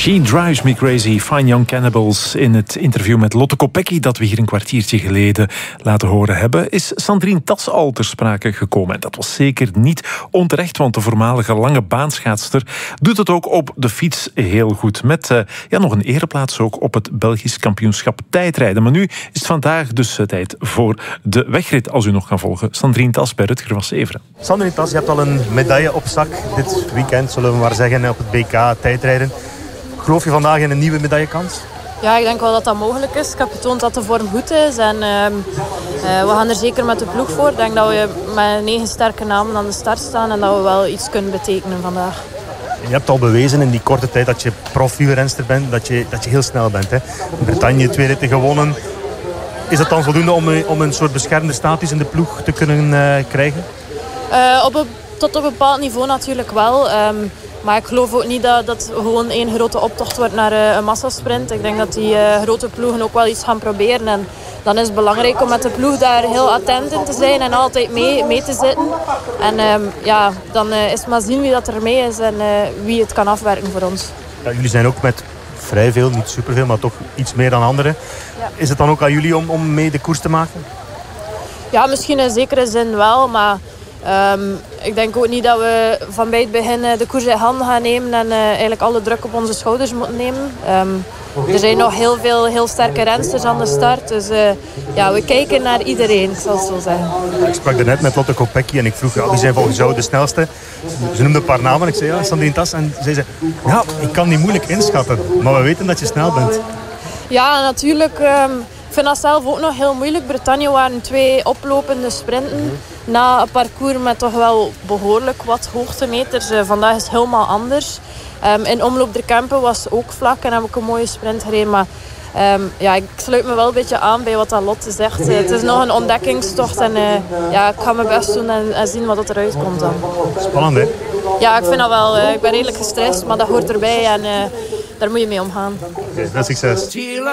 She Drives Me Crazy, Fine Young Cannibals. In het interview met Lotte Kopecky, dat we hier een kwartiertje geleden laten horen hebben, is Sandrine Tas al ter sprake gekomen. En dat was zeker niet onterecht, want de voormalige lange baanschaatster doet het ook op de fiets heel goed. Met nog een ereplaats ook op het Belgisch kampioenschap tijdrijden. Maar nu is het vandaag dus tijd voor de wegrit, als u nog kan volgen. Sandrine Tas bij Rutger van Severen. Sandrine Tas, je hebt al een medaille op zak dit weekend, zullen we maar zeggen, op het BK tijdrijden. Geloof je vandaag in een nieuwe medaillekans? Ja, ik denk wel dat dat mogelijk is. Ik heb getoond dat de vorm goed is. En we gaan er zeker met de ploeg voor. Ik denk dat we met 9 sterke namen aan de start staan. En dat we wel iets kunnen betekenen vandaag. Je hebt al bewezen in die korte tijd dat je profielrenster bent. Dat je heel snel bent. Hè? In Bretagne 2 ritten gewonnen. Is dat dan voldoende om een soort beschermde status in de ploeg te kunnen krijgen? Tot op een bepaald niveau natuurlijk wel. Maar ik geloof ook niet dat het gewoon één grote optocht wordt naar een massasprint. Ik denk dat die grote ploegen ook wel iets gaan proberen. En dan is het belangrijk om met de ploeg daar heel attent in te zijn en altijd mee te zitten. En dan is het maar zien wie dat er mee is en wie het kan afwerken voor ons. Ja, jullie zijn ook met vrij veel, niet superveel, maar toch iets meer dan anderen. Ja. Is het dan ook aan jullie om mee de koers te maken? Ja, misschien in zekere zin wel, maar ik denk ook niet dat we van bij het begin de koers in handen gaan nemen en eigenlijk alle druk op onze schouders moeten nemen. Er zijn nog heel veel heel sterke rensters aan de start, dus we kijken naar iedereen, ik zal het zo zeggen. Ik sprak daarnet met Lotte Kopecky en ik vroeg, wie zijn volgens jou de snelste? Ze noemde een paar namen, ik zei Sandrine Tas en zei ze, ik kan die moeilijk inschatten, maar we weten dat je snel bent. Ja, natuurlijk. Ik vind dat zelf ook nog heel moeilijk. Bretagne waren 2 oplopende sprinten. Na een parcours met toch wel behoorlijk wat hoogtemeters. Vandaag is het helemaal anders. In Omloop der Kempen was ook vlak en heb ik een mooie sprint gereden. Maar ik sluit me wel een beetje aan bij wat Lotte zegt. Het is nog een ontdekkingstocht en ik ga mijn best doen en zien wat eruit komt dan. Spannend, hè? Ja, ik vind dat wel. Ik ben redelijk gestrest, maar dat hoort erbij en daar moet je mee omgaan. Oké, veel succes.